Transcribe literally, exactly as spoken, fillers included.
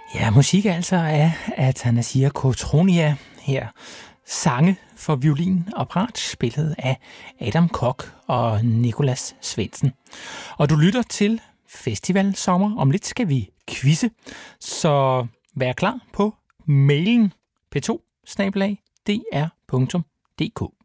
Ja, musik altså af Athanasia Kotronia her. Sange for violin og brat, spillet af Adam Koch og Nicolas Svendsen. Og du lytter til Festival Sommer. Om lidt skal vi quizze, så vær klar på mailen p to snabel-a d r punktum d k.